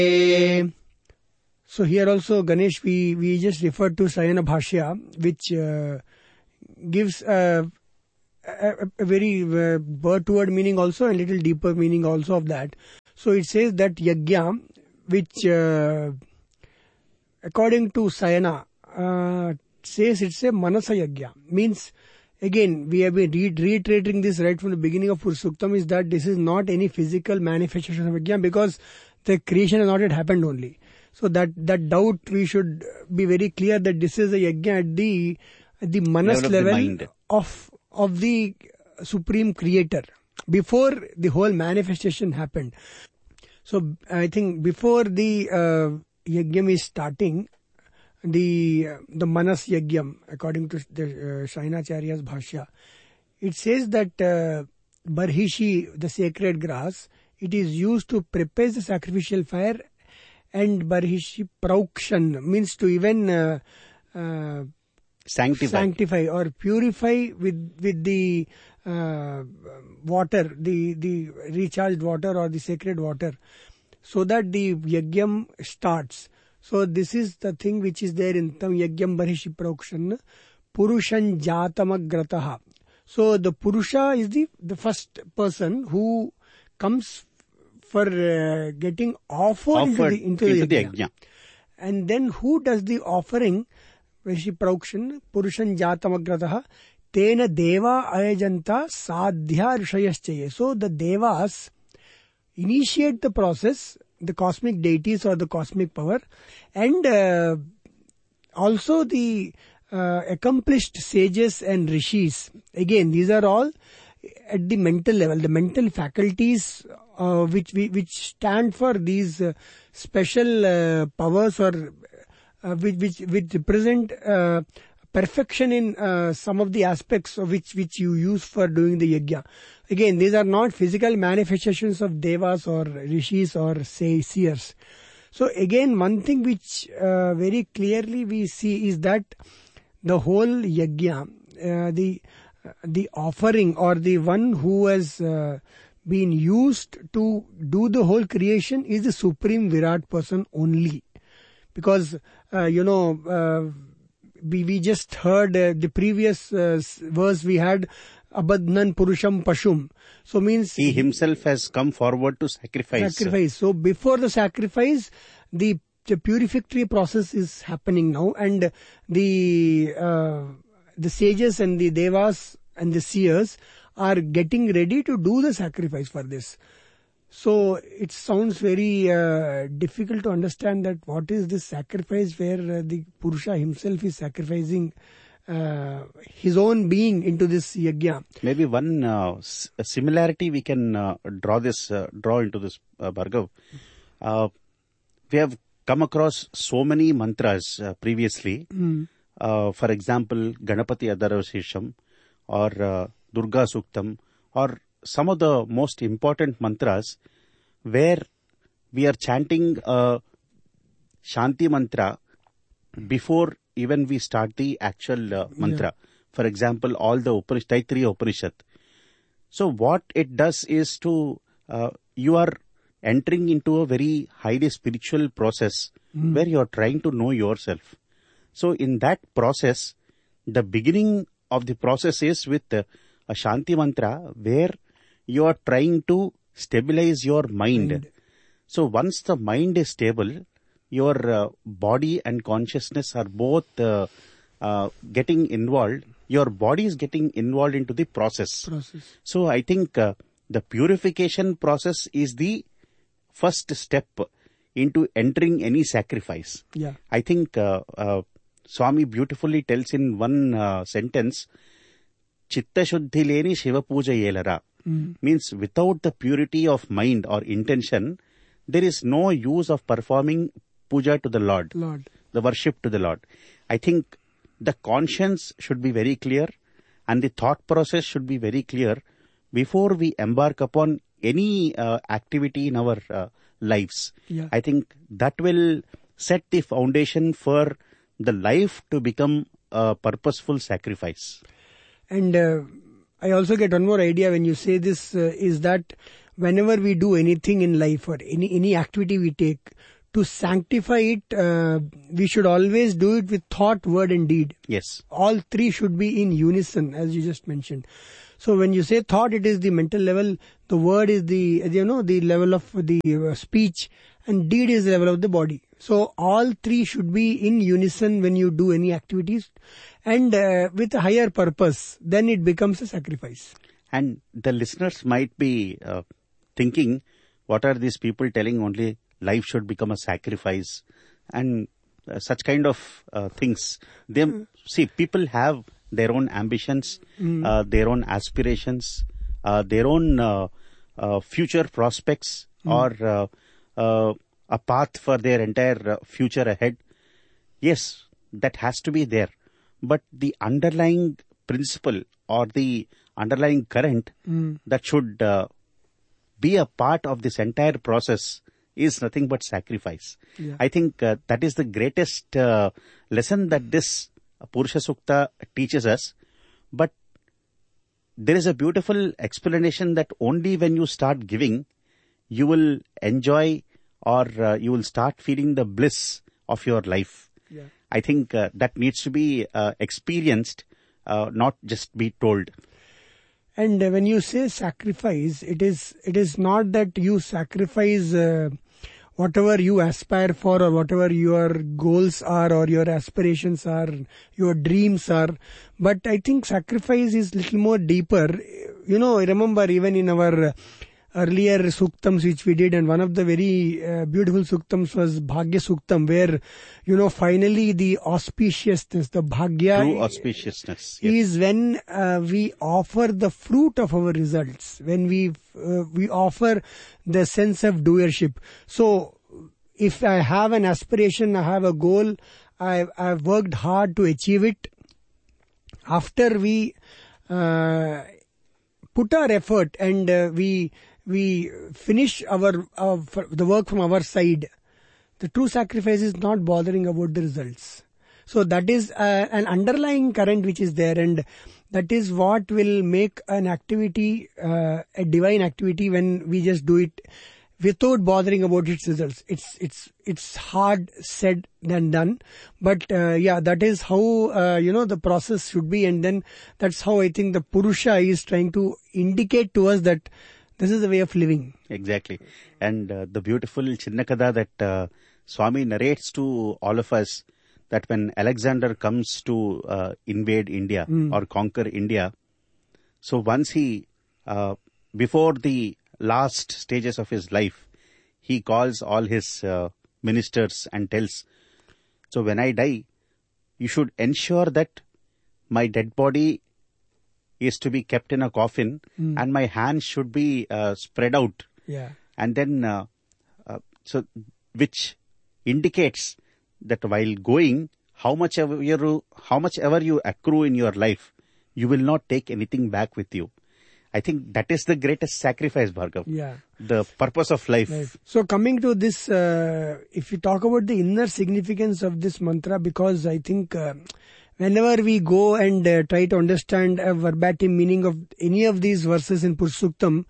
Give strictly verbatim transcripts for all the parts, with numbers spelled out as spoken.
So here also, Ganesh, we, we just referred to Sayana Bhashya, which uh, gives a, a, a very uh, word-to-word meaning also, and little deeper meaning also of that. So it says that Yajna, which uh, according to Sayana, uh, says it's a Manasa Yajna. Means, again, we have been re- reiterating this right from the beginning of Purusha Suktam, is that this is not any physical manifestation of Yajna, because the creation has not yet happened only. So that, that doubt, we should be very clear that this is a yajna at the, at the manas level, level of, of the supreme creator, before the whole manifestation happened. So I think before the uh, yajna is starting, the, uh, the manas yajna, according to the uh, Shainacharya's Bhashya, it says that uh, Barhishi, the sacred grass, it is used to prepare the sacrificial fire, and Barhishi Praukshan means to even uh, uh, sanctify. sanctify or purify with with the uh, water, the the recharged water or the sacred water, so that the yajna starts. So this is the thing which is there in Tam Yajnam Barhishi Praukshan, Purushan Jatamagrataha. So the Purusha is the, the first person who comes for uh, getting offered, offered into the, into the, into yajna. the yajna. And then who does the offering? Barhishi Praukshan, Purushan Jatamagrataha, Tena Deva Ayajanta Sadhya Rishayaschaye. So the Devas initiate the process, the cosmic deities or the cosmic power, and uh, also the uh, accomplished sages and rishis. Again, these are all at the mental level, the mental faculties uh, which which stand for these uh, special uh, powers, or uh, which, which which represent uh, perfection in uh, some of the aspects of which which you use for doing the yajna. Again, these are not physical manifestations of devas or rishis or say seers. So again, one thing which uh, very clearly we see is that the whole yajna, uh, the the offering, or the one who has uh, been used to do the whole creation, is the supreme Virat person only. Because uh, you know uh, we we just heard uh, the previous uh, verse we had, Abadnan Purusham Pashum. So means he himself has come forward to sacrifice. Sacrifice. So before the sacrifice, the, the purificatory process is happening now, and the uh, the sages and the devas and the seers are getting ready to do the sacrifice for this. So it sounds very uh, difficult to understand that what is this sacrifice where uh, the Purusha himself is sacrificing uh, his own being into this yajna. Maybe one uh, s- similarity we can uh, draw this uh, draw into this, uh, Bhargav. Uh, we have come across so many mantras uh, previously. Mm. Uh, for example, Ganapati Adarvashisham, or uh, Durga Suktam, or some of the most important mantras where we are chanting a Shanti mantra before even we start the actual uh, mantra. Yeah. For example, all the Upanish- Taittiriya Upanishad. So what it does is to, uh, you are entering into a very highly spiritual process mm. where you are trying to know yourself. So in that process, the beginning of the process is with uh, a Shanti mantra where you are trying to stabilize your mind. mind. So once the mind is stable, your uh, body and consciousness are both uh, uh, getting involved. Your body is getting involved into the process. process. So I think uh, the purification process is the first step into entering any sacrifice. Yeah. I think uh, uh, Swami beautifully tells in one uh, sentence, Chitta Shuddhi leni Shiva Puja yelara. Mm. Means without the purity of mind or intention, there is no use of performing puja to the Lord, Lord, the worship to the Lord. I think the conscience should be very clear and the thought process should be very clear before we embark upon any uh, activity in our uh, lives. Yeah. I think that will set the foundation for the life to become a purposeful sacrifice. And uh, I also get one more idea when you say this, uh, is that whenever we do anything in life or any, any activity we take, to sanctify it, uh, we should always do it with thought, word and deed. Yes. All three should be in unison, as you just mentioned. So when you say thought, it is the mental level, the word is the, you know, the level of the uh, speech, and deed is the level of the body. So all three should be in unison when you do any activities, and uh, with a higher purpose, then it becomes a sacrifice. And the listeners might be uh, thinking, what are these people telling only life should become a sacrifice and uh, such kind of uh, things. They mm. see, people have their own ambitions, mm. uh, their own aspirations, uh, their own uh, uh, future prospects, mm. or uh, uh, a path for their entire uh, future ahead. Yes, that has to be there. But the underlying principle or the underlying current mm. that should uh, be a part of this entire process is nothing but sacrifice. Yeah. I think uh, that is the greatest uh, lesson that this Purusha Sukta teaches us. But there is a beautiful explanation that only when you start giving, you will enjoy or uh, you will start feeling the bliss of your life. Yeah. I think uh, that needs to be uh, experienced, uh, not just be told. And uh, when you say sacrifice, it is it is not that you sacrifice uh, whatever you aspire for or whatever your goals are or your aspirations are, your dreams are. But I think sacrifice is little more deeper. You know, I remember even in our earlier suktams which we did, and one of the very uh, beautiful suktams was Bhagya Suktam, where, you know, finally the auspiciousness, the Bhagya true auspiciousness, yes, is when uh, we offer the fruit of our results, when we uh, we offer the sense of doership. So if I have an aspiration, I have a goal, I've, I've worked hard to achieve it, after we uh, put our effort and uh, we we finish our uh, the work from our side, the true sacrifice is not bothering about the results. So that is uh, an underlying current which is there, and that is what will make an activity uh, a divine activity when we just do it without bothering about its results. It's it's it's hard said than done, but uh, yeah, that is how uh, you know the process should be, and then that's how I think the Purusha is trying to indicate to us that this is the way of living. Exactly. And uh, the beautiful Chinnakada that uh, Swami narrates to all of us, that when Alexander comes to uh, invade India mm. or conquer India, so once he, uh, before the last stages of his life, he calls all his uh, ministers and tells, so when I die, you should ensure that my dead body is to be kept in a coffin mm. and my hands should be uh, spread out. Yeah. And then, uh, uh, so which indicates that while going, how much ever you, how much ever you accrue in your life, you will not take anything back with you. I think that is the greatest sacrifice, Bhargav. Yeah. The purpose of life. life. So coming to this, uh, if you talk about the inner significance of this mantra, because I think uh, whenever we go and uh, try to understand a verbatim meaning of any of these verses in Purusha Suktam,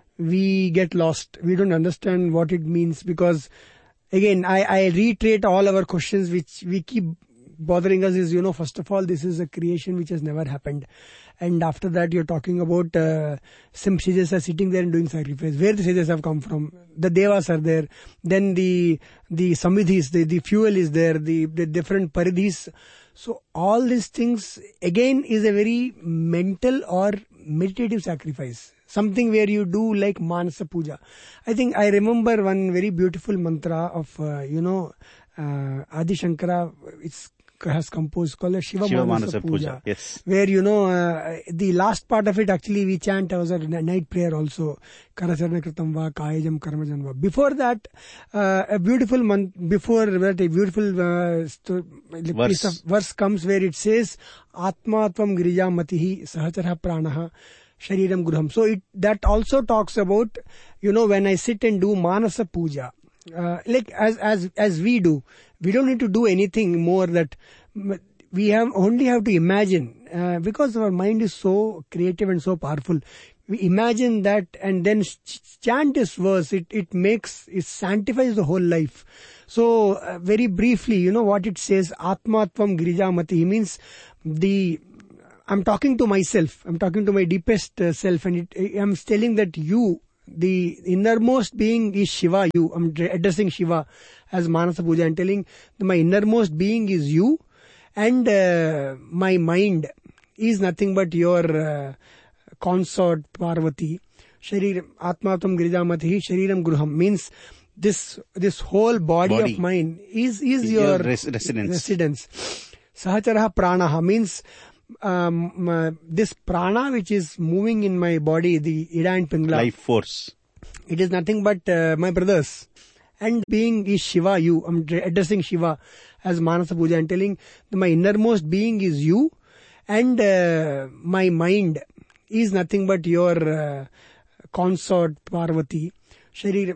we get lost. We don't understand what it means, because again, I, I reiterate all our questions which we keep bothering us is, you know, first of all, this is a creation which has never happened. And after that, you're talking about uh, some sages are sitting there and doing sacrifice. Where the sages have come from? The devas are there. Then the the samidhis, the, the fuel is there, the, the different paridhis. So all these things, again, is a very mental or meditative sacrifice. Something where you do like Manasa Puja. I think I remember one very beautiful mantra of, uh, you know, uh, Adi Shankara, it's has composed called Shiva, Shiva Manasa, Manasa Puja, Puja. Yes. Where, you know, uh, the last part of it actually we chant as a night prayer also. Karacharana Kritam Va, Kayajam Karmajam Va. Before that, uh, a beautiful month, before that, a beautiful uh, sto- verse. piece of verse comes where it says, Atma Tvam Girija Matihi Sahachara Pranaha Shariram Gruham. So it, that also talks about, you know, when I sit and do Manasa Puja, uh, like as, as, as we do, we don't need to do anything more, that we have only have to imagine, uh, because our mind is so creative and so powerful. we imagine that and then ch- chant this verse, it, it makes, it sanctifies the whole life. So, uh, very briefly, you know what it says, Atma Tvam Girijamati, means the, I'm talking to myself, I'm talking to my deepest uh, self, and it, I'm telling that you, the innermost being is Shiva, you. I'm addressing Shiva as Manasa Puja and telling that my innermost being is you, and uh, my mind is nothing but your uh, consort Parvati. Shariram Atmatam Girijamati Shariram Gruham, means this this whole body, body. of mine is is your, your res- residence. residence. Sahacharaha Pranaha, means um, uh, this prana which is moving in my body, the Ida and Pingala. Life force. It is nothing but uh, my brothers. And being is Shiva, you. I'm addressing Shiva as Manasa Puja and telling that my innermost being is you, and uh, my mind is nothing but your uh, consort Parvati. Shariram